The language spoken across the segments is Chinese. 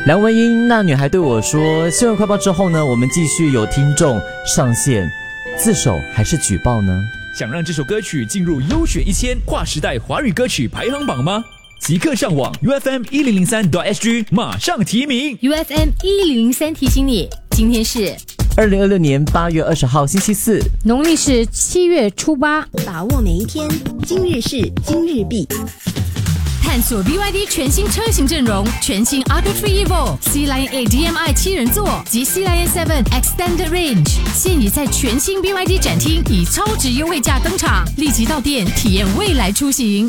梁文音那女孩对我说，新闻快报之后呢，我们继续有听众上线，自首还是举报呢？ 想让这首歌曲进入优选1000跨时代华语歌曲排行榜吗？即刻上网 UFM1003.SG 马上提名。 UFM1003 提醒你，今天是 2026年8月20号星期四， 农历是7月初8， 把握每一天，今日事今日毕。 探索 BYD 全新车型阵容，全新 Auto3 Evo、Sea Lion 8 DMI 7人座及 Sea Lion 7 Extended Range， 现已在全新 BYD 展厅以超值优惠价登场，立即到店体验未来出行。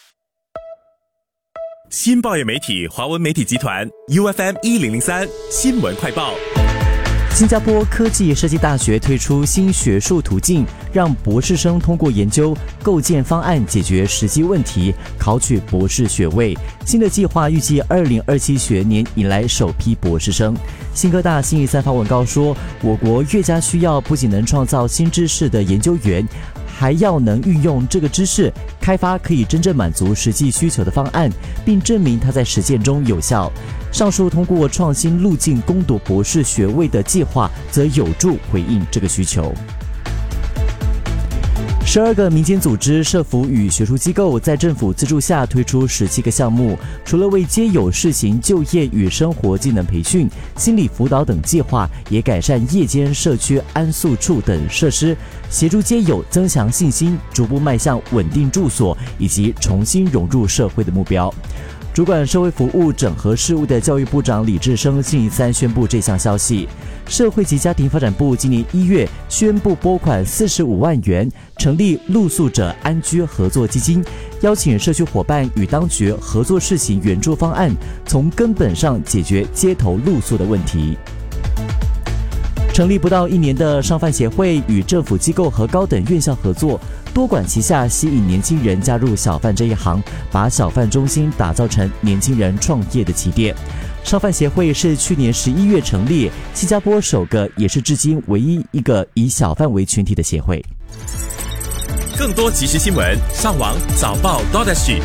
新报业媒体华文媒体集团 UFM1003 新闻快报。 新加坡科技设计大学推出新学术途径，让博士生通过研究构建方案解决实际问题，考取博士学位。新的计划预计2027学年迎来首批博士生。新科大星期三发文告说，我国越加需要不仅能创造新知识的研究员，还要能运用这个知识开发可以真正满足实际需求的方案，并证明它在实践中有效。上述通过创新路径攻夺博士学位的计划，则有助回应这个需求。12个民间组织、社福与学术机构在政府资助下推出17个项目，除了为街友试行就业与生活技能培训、心理辅导等计划，也改善夜间社区安宿处等设施，协助街友增强信心，逐步迈向稳定住所以及重新融入社会的目标。主管社会服务整合事务的教育部长李志生星期三宣布这项消息。社会及家庭发展部今年1月宣布拨款45万元，成立露宿者安居合作基金，邀请社区伙伴与当局合作试行援助方案，从根本上解决街头露宿的问题。成立不到1年的商贩协会与政府机构和高等院校合作，多管齐下，吸引年轻人加入小贩这一行，把小贩中心打造成年轻人创业的起点。商贩协会是去年11月成立，新加坡首个也是至今唯一一个以小贩为群体的协会。 更多即时新闻，上网早报 .SG。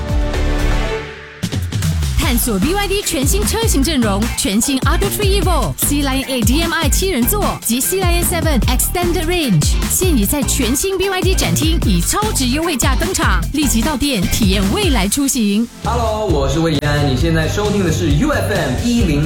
探索 BYD 全新车型阵容，全新 Auto3 Evo、Sea Lion 8 DMI 7人座及 Sea Lion 7 Extended Range， 现已在全新 BYD 展厅以超值优惠价登场，立即到店体验未来出行。 Hello， 我是魏安，你现在收听的是 UFM10。